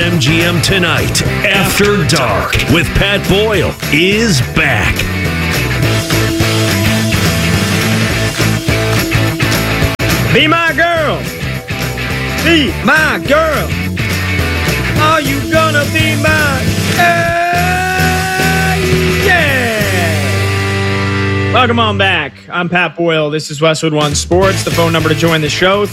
BetMGM tonight, After Dark, with Pat Boyle, is back. Be my girl. Be my girl. Are you gonna be my yeah? Welcome on back. I'm Pat Boyle. This is Westwood One Sports. The phone number to join the show,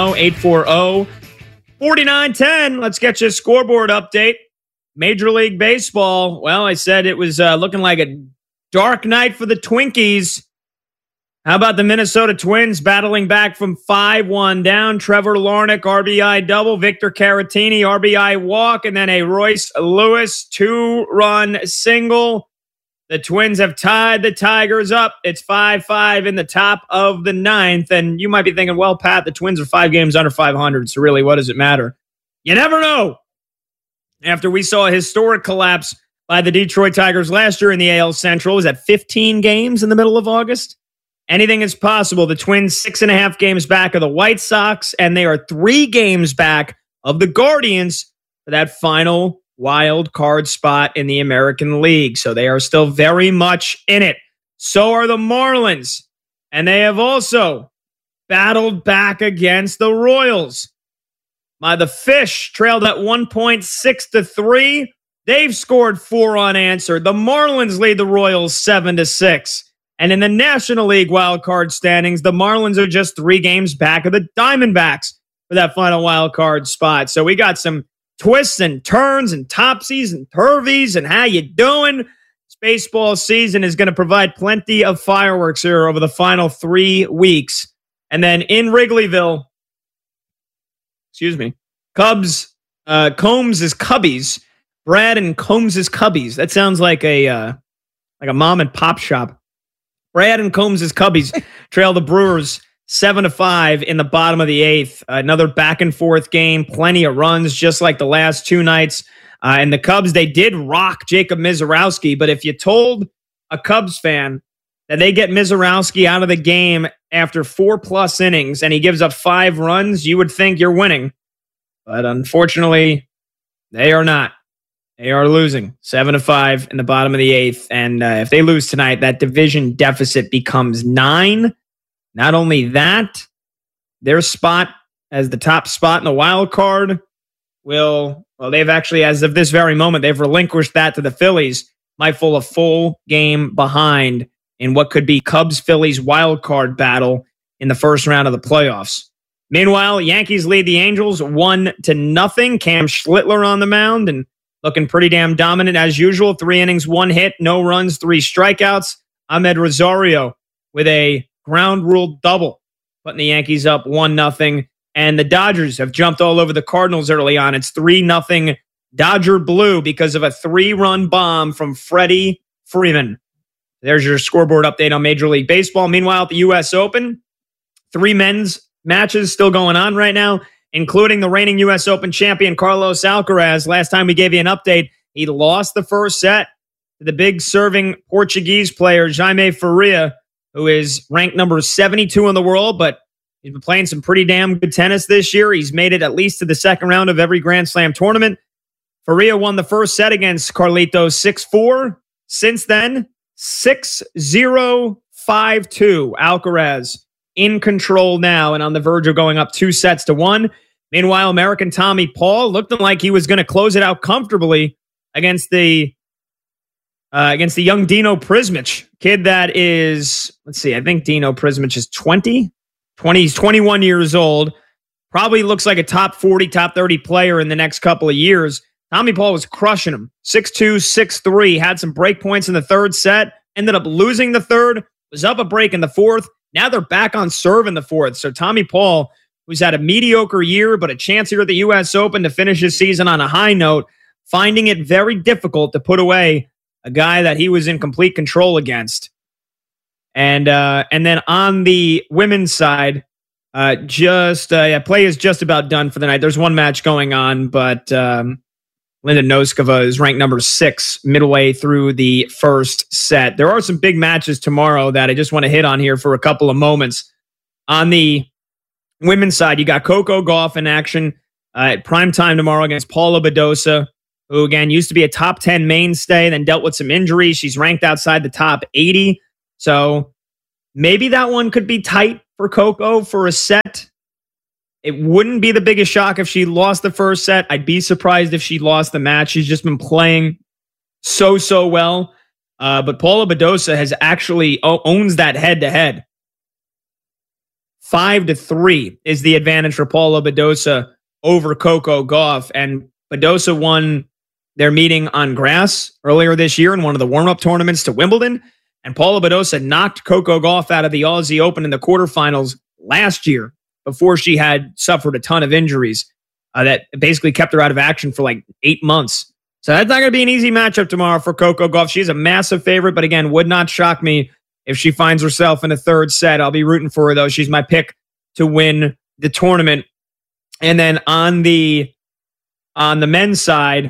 310-840-4910. Let's get you a scoreboard update. Major League Baseball. Well, I said it was looking like a dark night for the Twinkies. How about the Minnesota Twins battling back from 5-1 down? Trevor Larnach, RBI double. Victor Caratini, RBI walk. And then a Royce Lewis 2-run single. The Twins have tied the Tigers up. It's 5-5 in the top of the ninth. And you might be thinking, well, Pat, the Twins are 5 games under 500. So really, what does it matter? You never know. After we saw a historic collapse by the Detroit Tigers last year in the AL Central, was that 15 games in the middle of August? Anything is possible. The Twins 6.5 games back of the White Sox, and they are 3 games back of the Guardians for that final wild card spot in the American League. So they are still very much in it. So are the Marlins, and they have also battled back against the Royals. The Fish trailed at 1.6-3. They've scored 4 unanswered. The Marlins lead the Royals 7-6. And in the National League wildcard standings, the Marlins are just 3 games back of the Diamondbacks for that final wildcard spot. So we got some twists and turns and topsies and turvies and how you doing? This baseball season is going to provide plenty of fireworks here over the final 3 weeks. And then in Wrigleyville, Combs' Cubbies. Brad and Combs' Cubbies. That sounds like a mom and pop shop. Brad and Combs' Cubbies trail the Brewers 7-5 in the bottom of the 8th. Another back and forth game, plenty of runs, just like the last 2 nights. And the Cubs, they did rock Jacob Misiorowski, but if you told a Cubs fan that they get Misiorowski out of the game after 4+ innings and he gives up 5 runs, you would think you're winning. But unfortunately, they are not. They are losing 7-5 in the bottom of the 8th. And if they lose tonight, that division deficit becomes 9. Not only that, their spot as the top spot in the wild card they've actually, as of this very moment, they've relinquished that to the Phillies. Might fall a full game behind in what could be Cubs-Phillies wild card battle in the first round of the playoffs. Meanwhile, Yankees lead the Angels 1-0. Cam Schlittler on the mound and looking pretty damn dominant as usual. 3 innings, 1 hit, no runs, 3 strikeouts. Ahmed Rosario with a ground rule double, putting the Yankees up 1-0. And the Dodgers have jumped all over the Cardinals early on. It's 3-0 Dodger Blue because of a 3-run bomb from Freddie Freeman. There's your scoreboard update on Major League Baseball. Meanwhile, at the U.S. Open, 3 men's matches still going on right now, including the reigning U.S. Open champion Carlos Alcaraz. Last time we gave you an update, he lost the first set to the big serving Portuguese player, Jaime Faria, who is ranked number 72 in the world, but he's been playing some pretty damn good tennis this year. He's made it at least to the second round of every Grand Slam tournament. Faria won the first set against Carlitos 6-4. Since then, 6-0, 5-2. Alcaraz in control now and on the verge of going up 2-1. Meanwhile, American Tommy Paul looked like he was going to close it out comfortably against the young Dino Prismic, kid that is, I think Dino Prismic is 20. He's 21 years old. Probably looks like a top 40, top 30 player in the next couple of years. Tommy Paul was crushing him. 6-2, 6-3, had some break points in the third set, ended up losing the third, was up a break in the fourth. Now they're back on serve in the fourth. So Tommy Paul, who's had a mediocre year, but a chance here at the U.S. Open to finish his season on a high note, finding it very difficult to put away a guy that he was in complete control against. And then on the women's side, play is just about done for the night. There's one match going on, but Linda Noskova is ranked number 6 midway through the first set. There are some big matches tomorrow that I just want to hit on here for a couple of moments. On the women's side, you got Coco Gauff in action. at prime time tomorrow against Paula Badosa, who, again, used to be a top 10 mainstay, then dealt with some injuries. She's ranked outside the top 80. So maybe that one could be tight for Coco for a set. It wouldn't be the biggest shock if she lost the first set. I'd be surprised if she lost the match. She's just been playing so well. But Paula Badosa has actually owns that head-to-head. 5-3 is the advantage for Paula Badosa over Coco Gauff. And Badosa won their meeting on grass earlier this year in one of the warm-up tournaments to Wimbledon. And Paula Badosa knocked Coco Gauff out of the Aussie Open in the quarterfinals last year before she had suffered a ton of injuries that basically kept her out of action for like 8 months. So that's not going to be an easy matchup tomorrow for Coco Gauff. She's a massive favorite, but again, would not shock me if she finds herself in a third set. I'll be rooting for her, though. She's my pick to win the tournament. And then on the men's side,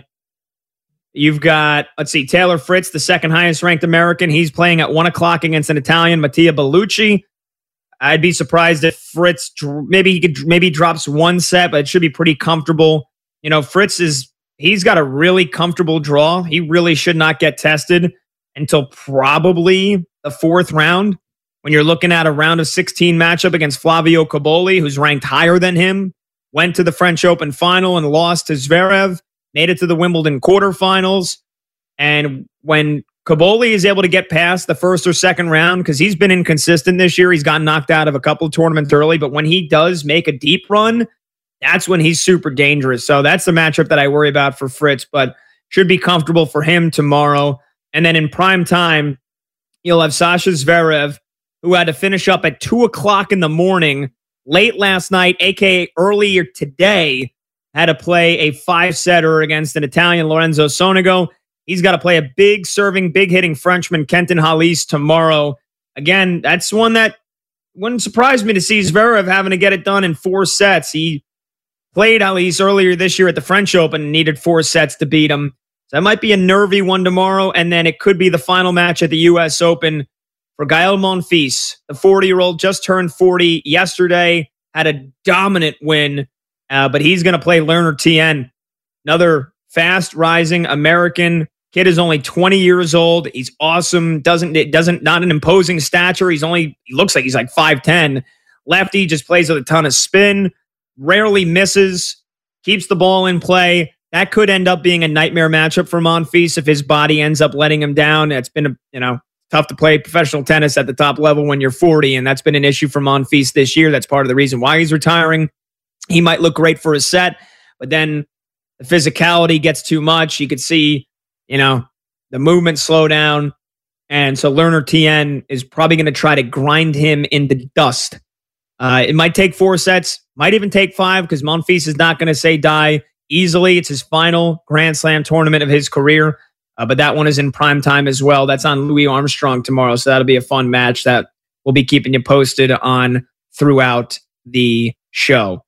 you've got, Taylor Fritz, the second highest ranked American. He's playing at 1 o'clock against an Italian, Mattia Bellucci. I'd be surprised if Fritz maybe drops one set, but it should be pretty comfortable. You know, he's got a really comfortable draw. He really should not get tested until probably the fourth round, when you're looking at a round of 16 matchup against Flavio Cobolli, who's ranked higher than him, went to the French Open final and lost to Zverev, made it to the Wimbledon quarterfinals. And when Cobolli is able to get past the first or second round, because he's been inconsistent this year, he's gotten knocked out of a couple of tournaments early, but when he does make a deep run, that's when he's super dangerous. So that's the matchup that I worry about for Fritz, but should be comfortable for him tomorrow. And then in prime time, you'll have Sasha Zverev, who had to finish up at 2 o'clock in the morning, late last night, aka earlier today, had to play a 5-setter against an Italian, Lorenzo Sonego. He's got to play a big serving, big hitting Frenchman, Kenton Halys, tomorrow. Again, that's one that wouldn't surprise me to see Zverev having to get it done in 4 sets. He played Halys earlier this year at the French Open and needed 4 sets to beat him. So that might be a nervy one tomorrow, and then it could be the final match at the U.S. Open for Gael Monfils. The 40-year-old just turned 40 yesterday, had a dominant win, but he's going to play Lerner Tien, another fast-rising American. Kid is only 20 years old. He's awesome. Not an imposing stature. He looks like he's like 5'10". Lefty, just plays with a ton of spin, rarely misses, keeps the ball in play. That could end up being a nightmare matchup for Monfils if his body ends up letting him down. It's been tough to play professional tennis at the top level when you're 40, and that's been an issue for Monfils this year. That's part of the reason why he's retiring. He might look great for a set, but then the physicality gets too much. You could see, the movement slow down. And so Lerner Tien is probably going to try to grind him into dust. It might take 4 sets, might even take 5, because Monfils is not going to say die easily. It's his final Grand Slam tournament of his career. But that one is in prime time as well. That's on Louis Armstrong tomorrow. So that'll be a fun match that we'll be keeping you posted on throughout the show.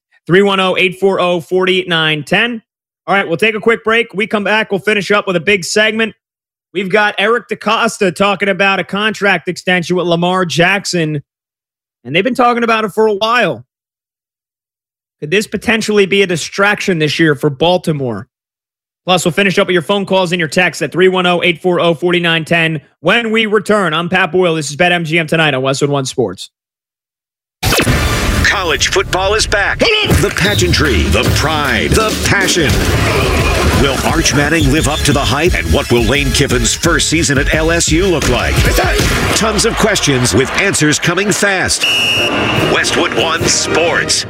310-840-4910. All right, we'll take a quick break. We come back, we'll finish up with a big segment. We've got Eric DaCosta talking about a contract extension with Lamar Jackson, and they've been talking about it for a while. Could this potentially be a distraction this year for Baltimore? Plus, we'll finish up with your phone calls and your texts at 310-840-4910 when we return. I'm Pat Boyle. This is BetMGM tonight on Westwood One Sports. College football is back. The pageantry, the pride, the passion. Will Arch Manning live up to the hype? And what will Lane Kiffin's first season at LSU look like? Tons of questions with answers coming fast. Westwood One Sports.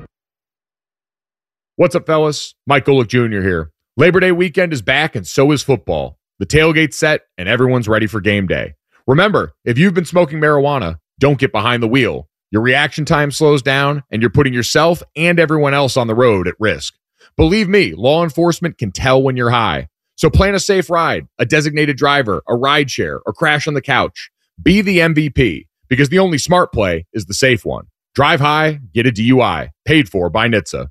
What's up, fellas? Mike Golick Jr. here. Labor Day weekend is back, and so is football. The tailgate's set, and everyone's ready for game day. Remember, if you've been smoking marijuana, don't get behind the wheel. Your reaction time slows down, and you're putting yourself and everyone else on the road at risk. Believe me, law enforcement can tell when you're high. So plan a safe ride, a designated driver, a ride share, or crash on the couch. Be the MVP, because the only smart play is the safe one. Drive high, get a DUI. Paid for by NHTSA.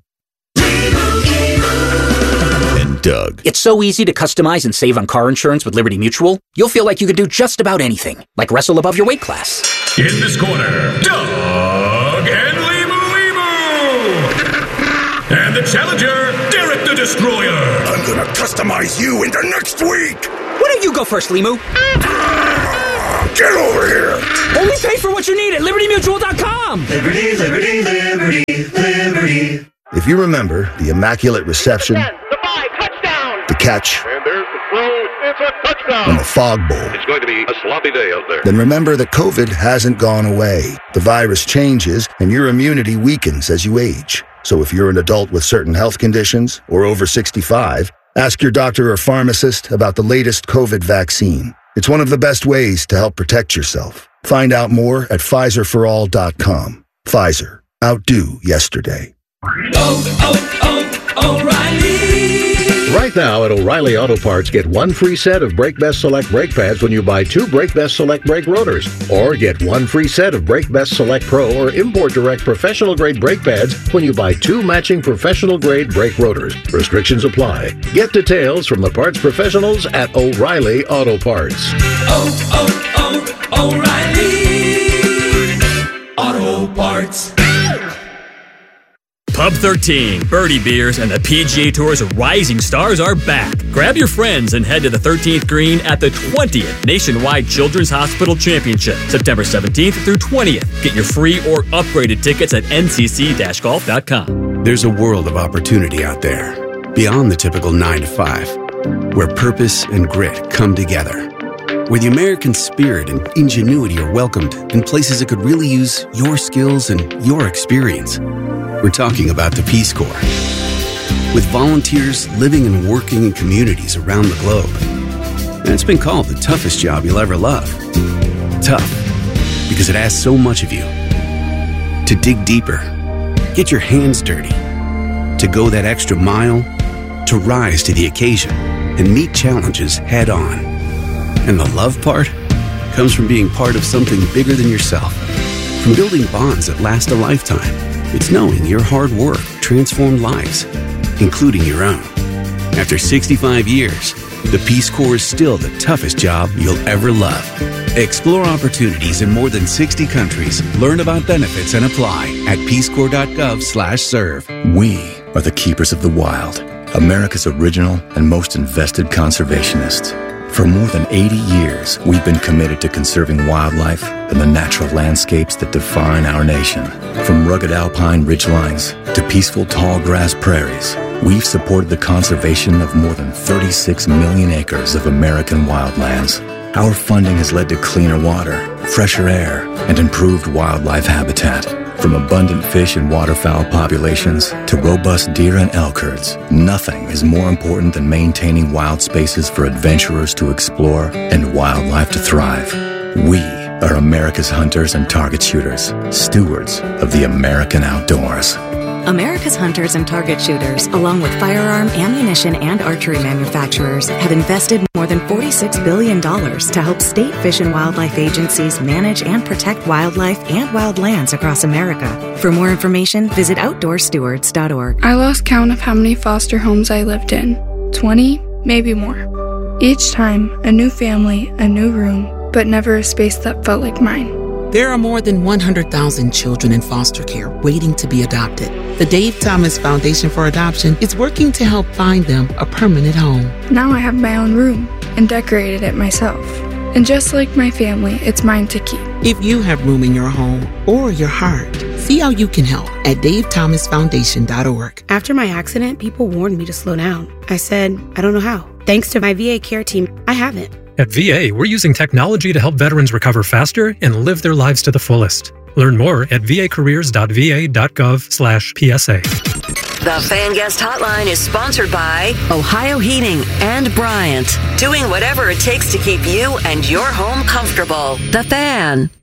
And Doug. It's so easy to customize and save on car insurance with Liberty Mutual. You'll feel like you could do just about anything, like wrestle above your weight class. In this corner, Doug and Leemu. And the challenger, Derek the Destroyer. I'm gonna customize you into next week. Why don't you go first, Limu? Get over here. Only pay for what you need at LibertyMutual.com. Liberty, liberty, liberty, liberty. If you remember the immaculate reception, the catch, and there's the throw. It's a touchdown. and the fog bowl, It's going to be a sloppy day out there. then remember that COVID hasn't gone away. The virus changes, and your immunity weakens as you age. So if you're an adult with certain health conditions or over 65, ask your doctor or pharmacist about the latest COVID vaccine. It's one of the best ways to help protect yourself. Find out more at PfizerForAll.com. Pfizer. Outdo yesterday. O'Reilly. Right now at O'Reilly Auto Parts, get one free set of Brake Best Select brake pads when you buy 2 Brake Best Select brake rotors. Or get one free set of Brake Best Select Pro or Import Direct professional grade brake pads when you buy 2 matching professional grade brake rotors. Restrictions apply. Get details from the parts professionals at O'Reilly Auto Parts. O'Reilly Auto Parts. Pub 13, Birdie Beers, and the PGA Tour's rising stars are back. Grab your friends and head to the 13th green at the 20th Nationwide Children's Hospital Championship, September 17th through 20th. Get your free or upgraded tickets at ncc-golf.com. There's a world of opportunity out there, beyond the typical 9 to 5, where purpose and grit come together, where the American spirit and ingenuity are welcomed in places that could really use your skills and your experience. We're talking about the Peace Corps. With volunteers living and working in communities around the globe. And it's been called the toughest job you'll ever love. Tough, because it asks so much of you. To dig deeper, get your hands dirty, to go that extra mile, to rise to the occasion and meet challenges head on. And the love part comes from being part of something bigger than yourself. From building bonds that last a lifetime. It's knowing your hard work transformed lives, including your own. After 65 years, the Peace Corps is still the toughest job you'll ever love. Explore opportunities in more than 60 countries. Learn about benefits and apply at peacecorps.gov/serve. We are the keepers of the wild, America's original and most invested conservationists. For more than 80 years, we've been committed to conserving wildlife and the natural landscapes that define our nation. From rugged alpine ridgelines to peaceful tall grass prairies, we've supported the conservation of more than 36 million acres of American wildlands. Our funding has led to cleaner water, fresher air, and improved wildlife habitat. From abundant fish and waterfowl populations to robust deer and elk herds, nothing is more important than maintaining wild spaces for adventurers to explore and wildlife to thrive. We are America's hunters and target shooters, stewards of the American outdoors. America's hunters and target shooters, along with firearm, ammunition, and archery manufacturers, have invested more than $46 billion to help state fish and wildlife agencies manage and protect wildlife and wildlands across America. For more information, visit OutdoorStewards.org. I lost count of how many foster homes I lived in. 20, maybe more. Each time, a new family, a new room, but never a space that felt like mine. There are more than 100,000 children in foster care waiting to be adopted. The Dave Thomas Foundation for Adoption is working to help find them a permanent home. Now I have my own room and decorated it myself. And just like my family, it's mine to keep. If you have room in your home or your heart, see how you can help at davethomasfoundation.org. After my accident, people warned me to slow down. I said, I don't know how. Thanks to my VA care team, I haven't. At VA, we're using technology to help veterans recover faster and live their lives to the fullest. Learn more at vacareers.va.gov/PSA. The Fan Guest Hotline is sponsored by Ohio Heating and Bryant, doing whatever it takes to keep you and your home comfortable. The Fan.